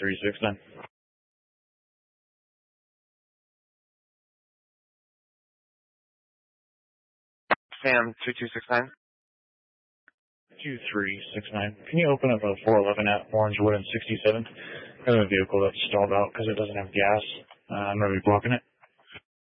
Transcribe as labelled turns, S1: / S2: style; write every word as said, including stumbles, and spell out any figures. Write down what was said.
S1: three six nine.
S2: Sam, two two six nine.
S1: two three six nine. Can you open up a four eleven at Orangewood and sixty-seventh? I have a vehicle that's stalled out because it doesn't have gas. Uh, I'm going to be blocking it.